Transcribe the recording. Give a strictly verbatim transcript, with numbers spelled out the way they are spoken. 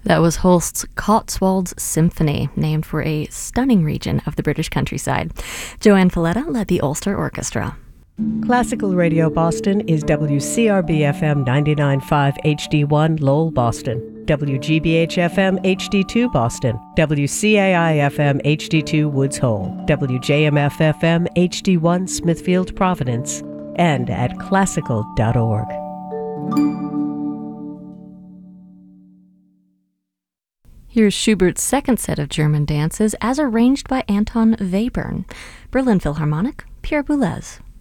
That was Holst's Cotswolds Symphony, named for a stunning region of the British countryside. Joanne Falletta led the Ulster Orchestra. Classical Radio Boston is W C R B F M ninety-nine point five H D one Lowell, Boston, W G B H F M H D two Boston, W C A I F M H D two Woods Hole, W J M F F M H D one Smithfield, Providence, and at classical dot org. Here's Schubert's second set of German dances as arranged by Anton Webern. Berlin Philharmonic, Pierre Boulez.